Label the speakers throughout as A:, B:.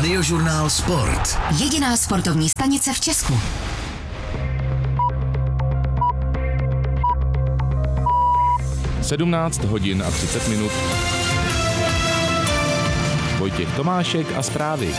A: Radiožurnál Sport.
B: Jediná sportovní stanice v Česku.
C: Sedmnáct hodin a 30 minut. Vojtěch Tomášek a zprávy.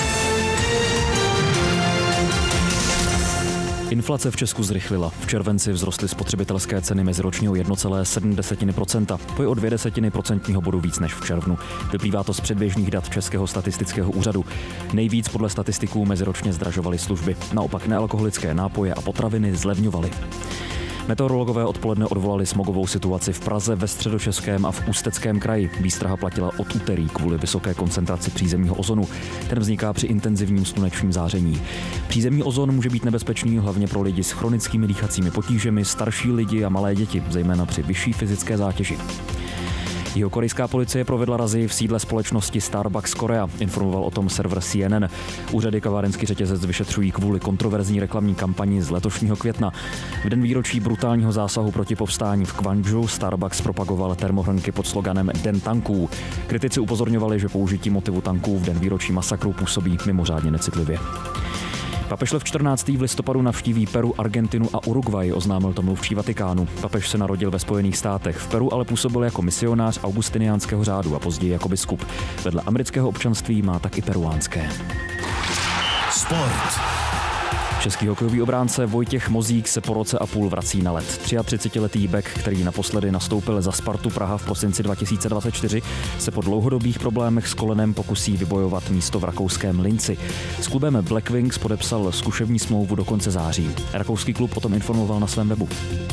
D: Inflace v Česku zrychlila. V červenci vzrostly spotřebitelské ceny meziročně o 1,7%. To je o 0,2 procentního bodu víc než v červnu. Vyplývá to z předběžných dat Českého statistického úřadu. Nejvíc podle statistiků meziročně zdražovaly služby. Naopak nealkoholické nápoje a potraviny zlevňovaly. Meteorologové odpoledne odvolali smogovou situaci v Praze, ve Středočeském a v Ústeckém kraji. Výstraha platila od úterý kvůli vysoké koncentraci přízemního ozonu. Ten vzniká při intenzivním slunečním záření. Přízemní ozon může být nebezpečný hlavně pro lidi s chronickými dýchacími potížemi, starší lidi a malé děti, zejména při vyšší fyzické zátěži. Jihokorejská policie provedla razii v sídle společnosti Starbucks Korea, informoval o tom server CNN. Úřady kavárenský řetězec vyšetřují kvůli kontroverzní reklamní kampani z letošního května. V den výročí brutálního zásahu proti povstání v Kvanžu Starbucks propagoval termohrnky pod sloganem Den tanků. Kritici upozorňovali, že použití motivu tanků v den výročí masakru působí mimořádně necitlivě. Papež Lev XIV. V listopadu navštíví Peru, Argentinu a Uruguay, oznámil to mluvčí Vatikánu. Papež se narodil ve Spojených státech. V Peru ale působil jako misionář augustiniánského řádu a později jako biskup. Vedle amerického občanství má tak i peruánské.
A: Sport.
D: Český hokejový obránce Vojtěch Mozík se po roce a půl vrací na led. 33letý bek, který naposledy nastoupil za Spartu Praha v prosinci 2024, se po dlouhodobých problémech s kolenem pokusí vybojovat místo v rakouském Linci. S klubem Black Wings podepsal zkušební smlouvu do konce září. Rakouský klub o tom informoval na svém webu.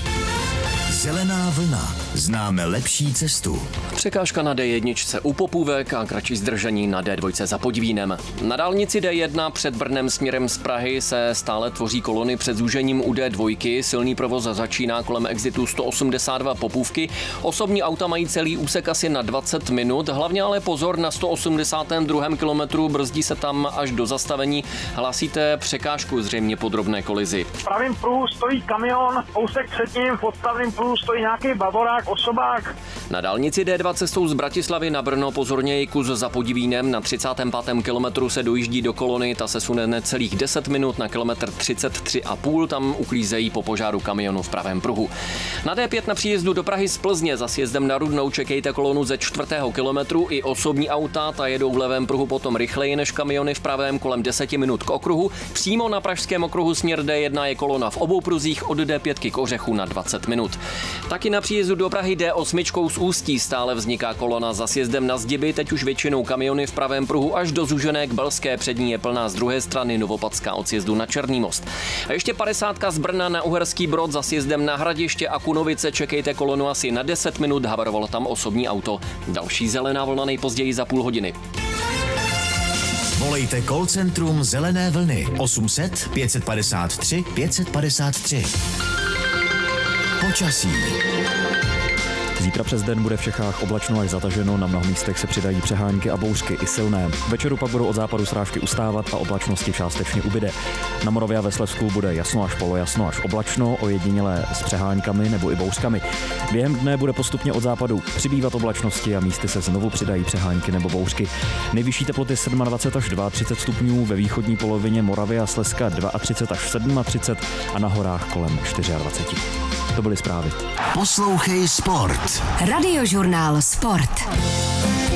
A: Zelená vlna. Známe lepší cestu.
E: Překážka na D1 u Popůvek a kratší zdržení na D2 za Podvínem. Na dálnici D1 před Brnem směrem z Prahy se stále tvoří kolony před zúžením u D2. Silný provoz začíná kolem exitu 182 Popůvky. Osobní auta mají celý úsek asi na 20 minut. Hlavně ale pozor na 182. kilometru, brzdí se tam až do zastavení. Hlásíte překážku zřejmě po drobné kolizi.
F: V pravém pruhu stojí kamion, kousek před ním v odstavném pruhu stojí nějaký bavorák, osobák.
E: Na dálnici D2 cestou z Bratislavy na Brno pozorněji kus za Podvínem. Na 35. kilometru se dojíždí do kolony, ta se sune necelých 10 minut na kilometr 33,5, tam uklízejí po požáru kamionu v pravém pruhu. Na D5 na příjezdu do Prahy z Plzně za sjezdem na Rudnou čekejte kolonu ze 4. kilometru i osobní auta, ta jedou v levém pruhu potom rychleji než kamiony v pravém kolem 10 minut k okruhu. Přímo na pražském okruhu směr D1 je kolona v obou pruzích od D5 k Ořechu na 20 minut. Taky na příjezdu do Prahy D8 z Ústí stále vzniká kolona za sjezdem na Zdiby, teď už většinou kamiony v pravém pruhu až do Zúžené k Belské, přední je plná z druhé strany Novopadská od sjezdu na Černý most. A ještě 50 z Brna na Uherský Brod za sjezdem na Hradiště a Kunovice čekejte kolonu asi na 10 minut, havarovalo tam osobní auto. Další zelená vlna nejpozději za půl hodiny.
A: Volejte call centrum Zelené vlny 800 553 553. Počasí.
D: Zítra přes den bude v Čechách oblačno až zataženo, na mnoha místech se přidají přehánky a bouřky i silné. Večeru pak budou od západu srážky ustávat a oblačnosti částečně ubyde. Na Moravě a ve Slezsku bude jasno až polojasno až oblačno, ojedinělé s přeháňkami nebo i bouřkami. Během dne bude postupně od západu přibývat oblačnosti a místy se znovu přidají přehánky nebo bouřky. Nejvyšší teploty 27 až 32 stupňů, ve východní polovině Moravy a Slezska 32 až 37 a na horách kolem 24. To byly zprávy.
A: Poslouchej Sport.
B: Radiožurnál Sport.